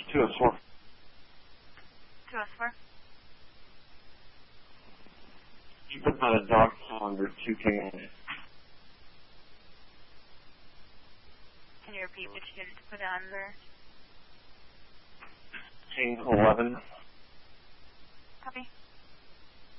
204. 204. You put on a dog under 2K. Can you repeat which unit to put on there? Chain 11. Copy.